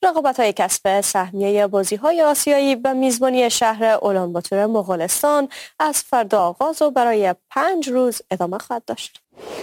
رقابت‌های کسب سهمیه بازی‌های آسیایی به میزبانی شهر اولانباتور مغولستان از فردا آغاز و برای 5 روز ادامه خواهد داشت.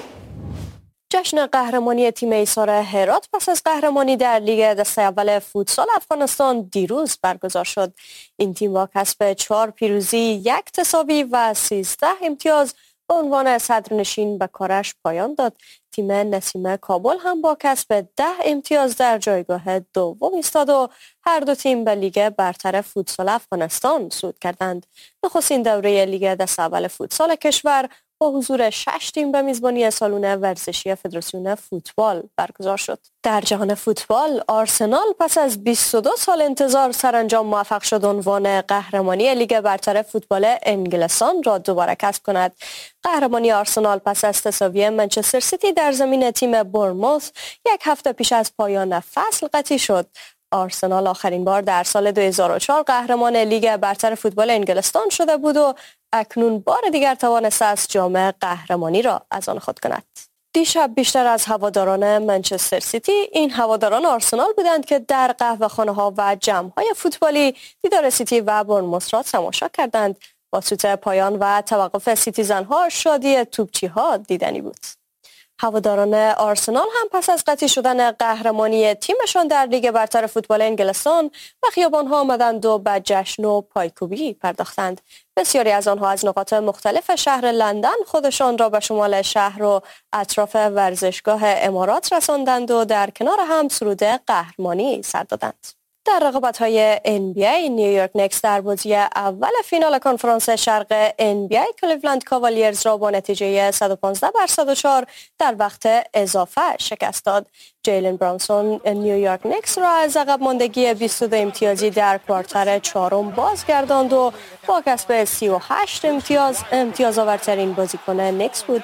جشن قهرمانی تیم ایثار هرات پس از قهرمانی در لیگ دسته اول فوتسال افغانستان دیروز برگزار شد. این تیم با کسب 4 پیروزی، 1 تساوی و 13 امتیاز به عنوان صدرنشین به کارش پایان داد. تیم نسیم کابل هم با کسب 10 امتیاز در جایگاه دوم ایستاد و هر دو تیم به لیگ برتر فوتسال افغانستان صعود کردند. نخستین دوره لیگ دسته اول فوتسال کشور با حضور 6 تیم به میزبانی سالن ورزشی فدراسیون فوتبال برگزار شد. در جهان فوتبال، آرسنال پس از 22 سال انتظار سرانجام موفق شد عنوان قهرمانی لیگ برتر فوتبال انگلستان را دوباره کسب کند. قهرمانی آرسنال پس از تساوی منچستر سیتی در زمین تیم بورنموث 1 هفته پیش از پایان فصل قطعی شد. آرسنال آخرین بار در سال 2004 قهرمان لیگ برتر فوتبال انگلستان شده بود و اکنون بار دیگر توانسته است جام قهرمانی را از آن خود کند. دیشب بیشتر از هواداران منچستر سیتی این هواداران آرسنال بودند که در قهوه‌خانه‌ها و جمع‌های فوتبالی دیدار سیتی و بورنموث را تماشا کردند. با سوت پایان و توقف سیتیزن‌ها شادی توپچی‌ها دیدنی بود. هواداران آرسنال هم پس از قطعی شدن قهرمانی تیمشان در لیگ برتر فوتبال انگلستان به خیابان‌ها آمدند و به جشن و پایکوبی پرداختند. بسیاری از آنها از نقاط مختلف شهر لندن خودشان را به شمال شهر و اطراف ورزشگاه امارات رساندند و در کنار هم سرود قهرمانی سر دادند. در رقابت‌های NBA نیویورک نیکس در بازی اول فینال کنفرانس شرق NBA کلیولند کاوالیرز را با نتیجه 115-104 در وقت اضافه شکست داد. جیلن برانسون نیویورک نیکس را از عقب ماندگی 22 امتیازی در کوارتر چهارم بازگرداند و با کسب 38 امتیاز آورترین بازیکن نیکس بود.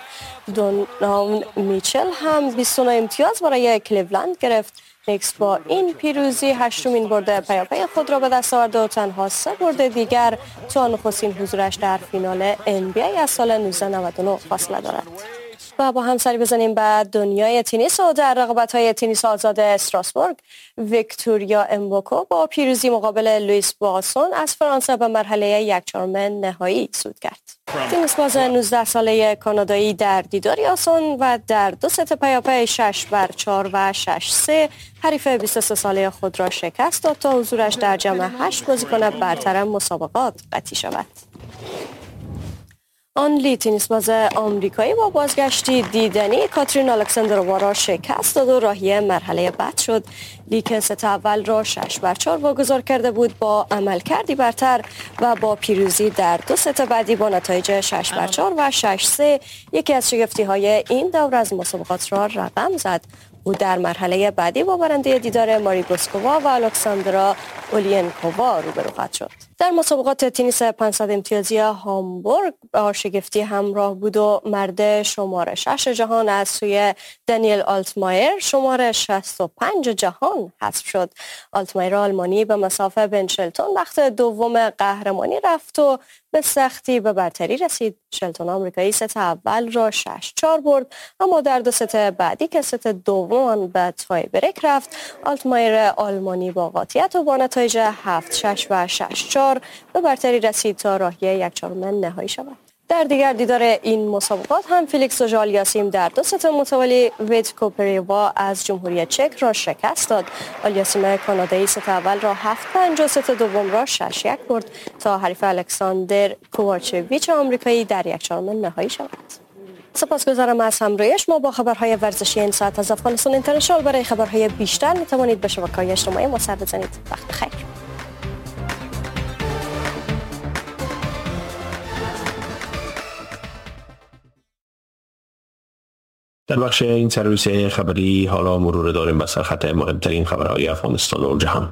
دوناون میچل هم 29 امتیاز برای کلیولند گرفت. نیکس با این پیروزی 8مین برد پیاپی خود را به دست آورد و تنها 3 برد دیگر تا نخستین حضورش در فینال NBA از سال 1999 فاصله دارد. و با هم سری بزنیم به دنیای تنیس و در رقابت‌های تنیس آزاد استراسبورگ ویکتوریا امبوکو با پیروزی مقابل لوئیس باسون از فرانسه به مرحله 1/4 نهایی صعود کرد. تنیس باز 19 ساله کانادایی در دیداری آسان و در 2 ست پیاپی 6-4 و 6-3 حریف 23 ساله خود را شکست داد تا حضورش در جمع 8 بازیکن برتر مسابقات قطعی شود. آن لی تنیس باز آمریکایی با بازگشتی دیدنی کاترین الکساندرووا را شکست داد و راهی مرحله بعد شد. لی که ست اول را 6-4 واگذار کرده بود با عملکردی برتر و با پیروزی در 2 ست بعدی با نتایج 6-4 و 6-3 یکی از شگفتی‌های این دور از مسابقات را رقم زد. او در مرحله بعدی با برنده دیدار ماری گوسکووا و الکساندرا اولینکووا روبرو خواهد شد. در مسابقات تنیس 500 امتیازی هامبورگ با شگفتی همراه بود و مرد شماره 6 جهان از سوی دانیل آلتمایر شماره 65 جهان حذف شد. آلتمایر آلمانی به مسافه بن شلتون وقت دوم قهرمانی رفت و به سختی به برتری رسید. شلتون آمریکایی ست اول را 6-4 برد، اما در 2 ست بعدی که ست دوم به تای بریک رفت آلتمایر آلمانی با قاطعیت و با نتایج 7-6 و 6-4 به برتری رسید تا راهی 1/4 نهایی شود. در دیگر دیدار این مسابقات هم فیلیکس اوژالیاسیم در 2 ست متوالی ویت کوپریوا از جمهوری چک را شکست داد. آلیاسیم کانادایی ست اول را 7-5 و ست دوم را 6-1 برد تا حریف الکساندر کوواچویچ آمریکایی در 1/4 نهایی شود. سپاسگزارم از همراهی شما با خبرهای ورزشی این ساعت از افغانستان اینترنشنال. برای خبرهای بیشتر می توانید به شبکه‌های اجتماعی ما سر بزنید. وقت بخیر. در بخش این سرویس خبری حالا مرور داریم به سرخط مهمترین خبرهای افغانستان و جهان.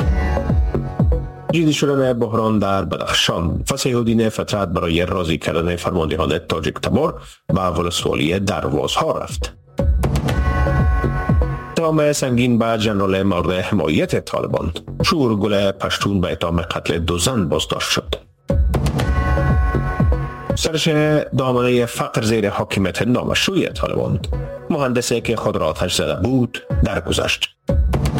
جدی شدن بحران در بدخشان، فصیح الدین فطرت برای راضی کردن فرماندهان تاجیک تبار و ولسوالی دروازها رفت. اتهام سنگین به ژنرال مورد حمایت طالبان، شورگل پشتون به اتهام قتل 2 زن بازداشت شد. سرش دامنه فقر زیر حاکمیت نامشروع طالبان، مهندسی که خود را آتش زده بود درگذشت.